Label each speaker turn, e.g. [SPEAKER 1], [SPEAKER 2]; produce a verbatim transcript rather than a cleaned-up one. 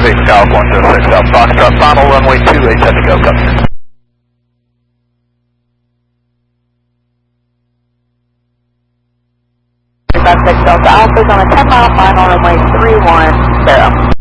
[SPEAKER 1] Base Golf one zero six South Foxtrot, final runway two eight set to go, customer.
[SPEAKER 2] Six Delta Alpha is on a ten mile final runway three one zero.